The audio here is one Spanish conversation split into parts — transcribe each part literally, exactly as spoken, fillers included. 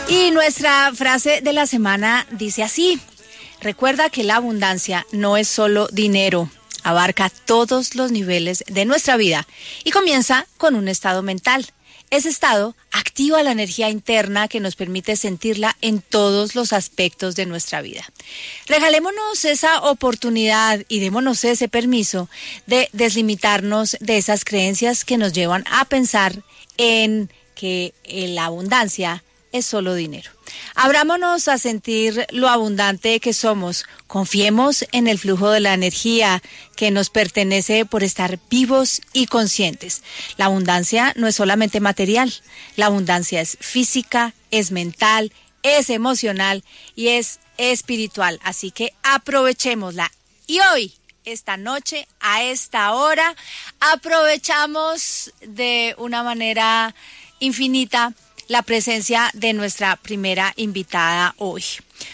Y nuestra frase de la semana dice así: recuerda que la abundancia no es solo dinero, abarca todos los niveles de nuestra vida y comienza con un estado mental. Ese estado activa la energía interna que nos permite sentirla en todos los aspectos de nuestra vida. Regalémonos esa oportunidad y démonos ese permiso de deslimitarnos de esas creencias que nos llevan a pensar en que la abundancia es solo dinero. Abrámonos a sentir lo abundante que somos. Confiemos en el flujo de la energía que nos pertenece por estar vivos y conscientes. La abundancia no es solamente material. La abundancia es física, es mental, es emocional y es espiritual. Así que aprovechémosla. Y hoy, esta noche, a esta hora, aprovechamos de una manera infinita la presencia de nuestra primera invitada hoy,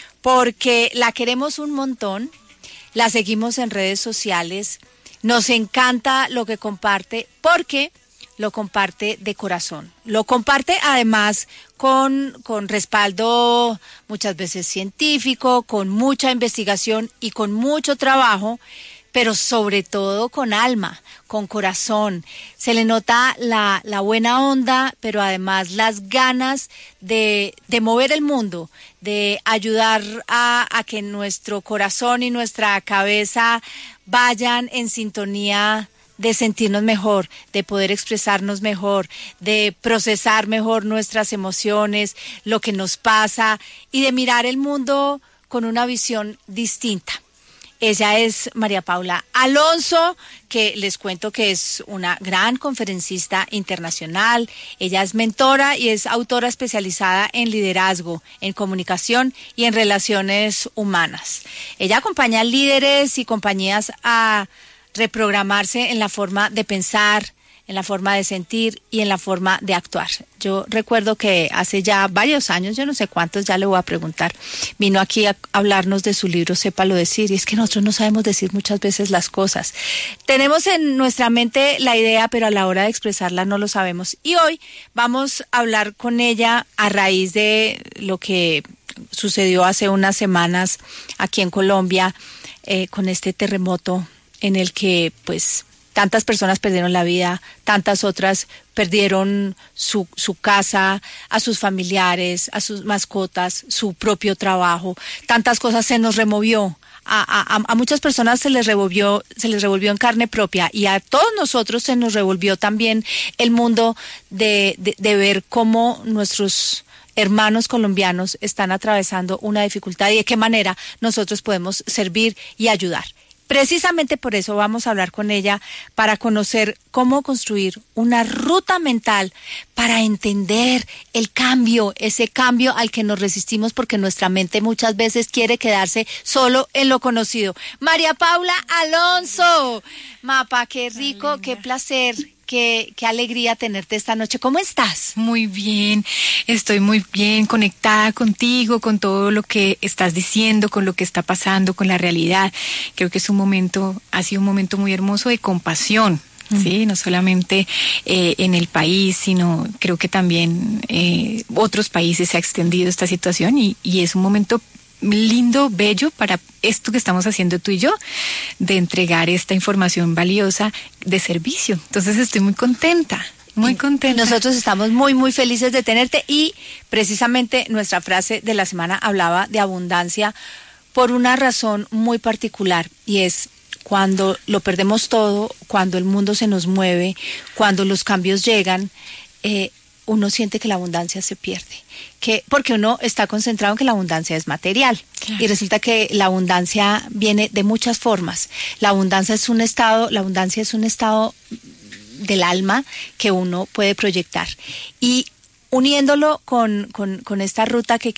porque la queremos un montón, la seguimos en redes sociales, nos encanta lo que comparte, porque lo comparte de corazón, lo comparte además con, con respaldo muchas veces científico, con mucha investigación y con mucho trabajo, pero sobre todo con alma, con corazón. Se le nota la, la buena onda, pero además las ganas de, de mover el mundo, de ayudar a, a que nuestro corazón y nuestra cabeza vayan en sintonía de sentirnos mejor, de poder expresarnos mejor, de procesar mejor nuestras emociones, lo que nos pasa y de mirar el mundo con una visión distinta. Ella es María Paula Alonso, que les cuento que es una gran conferencista internacional. Ella es mentora y es autora especializada en liderazgo, en comunicación y en relaciones humanas. Ella acompaña a líderes y compañías a reprogramarse en la forma de pensar, en la forma de sentir y en la forma de actuar. Yo recuerdo que hace ya varios años, yo no sé cuántos, ya le voy a preguntar, vino aquí a hablarnos de su libro Sépalo Decir, y es que nosotros no sabemos decir muchas veces las cosas. Tenemos en nuestra mente la idea, pero a la hora de expresarla no lo sabemos. Y hoy vamos a hablar con ella a raíz de lo que sucedió hace unas semanas aquí en Colombia, eh, con este terremoto en el que, pues, tantas personas perdieron la vida, tantas otras perdieron su, su casa, a sus familiares, a sus mascotas, su propio trabajo. Tantas cosas se nos removió. A, a, a muchas personas se les revolvió, se les revolvió en carne propia, y a todos nosotros se nos revolvió también el mundo de, de, de ver cómo nuestros hermanos colombianos están atravesando una dificultad y de qué manera nosotros podemos servir y ayudar. Precisamente por eso vamos a hablar con ella, para conocer cómo construir una ruta mental para entender el cambio, ese cambio al que nos resistimos porque nuestra mente muchas veces quiere quedarse solo en lo conocido. María Paula Alonso, Mapa, qué rico, Ay, qué placer. Qué, qué alegría tenerte esta noche. ¿Cómo estás? Muy bien, estoy muy bien conectada contigo, con todo lo que estás diciendo, con lo que está pasando, con la realidad. Creo que es un momento, ha sido un momento muy hermoso de compasión. Sí, no solamente eh, en el país, sino creo que también eh, otros países se ha extendido esta situación y, y es un momento lindo, bello para esto que estamos haciendo tú y yo, de entregar esta información valiosa de servicio. Entonces estoy muy contenta, muy contenta. Nosotros estamos muy, muy felices de tenerte, y precisamente nuestra frase de la semana hablaba de abundancia por una razón muy particular, y es cuando lo perdemos todo, cuando el mundo se nos mueve, cuando los cambios llegan, eh, uno siente que la abundancia se pierde, que porque uno está concentrado en que la abundancia es material. Claro. Y resulta que la abundancia viene de muchas formas. La abundancia es un estado, la abundancia es un estado del alma que uno puede proyectar. Y uniéndolo con, con, con esta ruta que